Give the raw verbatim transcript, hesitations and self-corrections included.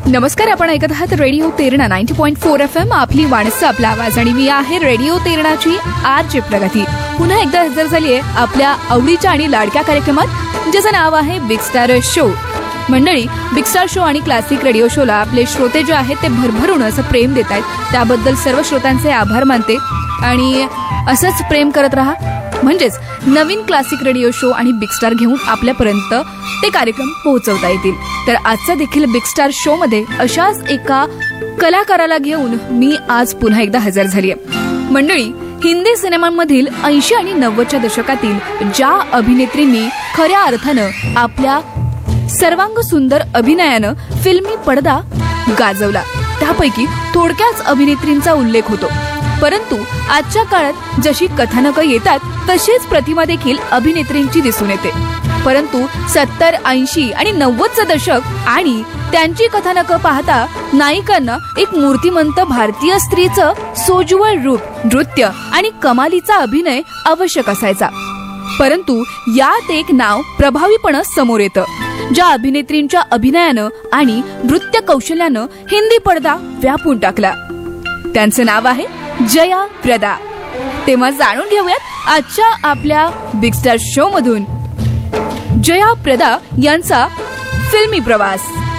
नमस्कार, आपण ऐकत आहात radio Terna ninety point four F M. आपली वाणीचा आपला आवाज आणि मी आहे रेडिओ तेरणाची आर जे प्रगती. पुन्हा एकदा हजर झाली आहे आपल्या आवडीच्या आणि लाडक्या कार्यक्रमात, ज्याचं नाव आहे बिग स्टार शो. मंडळी, बिग स्टार शो आणि क्लासिक रेडिओ शोला आपले श्रोते जे आहेत ते भरभरून असं प्रेम देत आहेत. त्याबद्दल सर्व श्रोत्यांचे आभार मानते आणि असंच प्रेम करत राहा, म्हणजेच नवीन क्लासिक रेडिओ शो आणि बिग स्टार घेऊन आपल्यापर्यंत ते कार्यक्रम पोहोचवता येतील. तर आजचा देखील बिग स्टार शो मध्ये अशाच एका कलाकाराला घेऊन मी आज पुन्हा एकदा हजर झाली आहे. मंडळी, हिंदी सिनेमांमधील ऐंशी आणि नव्वदच्या दशकातील ज्या अभिनेत्रींनी खऱ्या अर्थानं आपल्या सर्वांग सुंदर अभिनयानं फिल्मी पडदा गाजवला, त्यापैकी थोडक्याच अभिनेत्रींचा उल्लेख होतो. परंतु आजच्या काळात जशी कथानकं येतात तशीच प्रतिमा देखील अभिनेत्रींची दिसून येते. परंतु सत्तर, ऐंशी आणि नव्वदचं दशक आणि त्यांची कथानकं पाहता नायिकांना एक मूर्तिमंत भारतीय स्त्रीचं सोज्वळ रूप, नृत्य आणि कमालीचा अभिनय आवश्यक असायचा. परंतु यात एक नाव प्रभावीपणे समोर येतं, ज्या अभिनेत्रींच्या अभिनयानं आणि नृत्य कौशल्यानं हिंदी पडदा व्यापून टाकला. त्यांचं नाव आहे जया प्रदा. तेव्हा जाणून घेऊयात आजच्या आपल्या बिग स्टार शो मधून जया प्रदा यांचा फिल्मी प्रवास.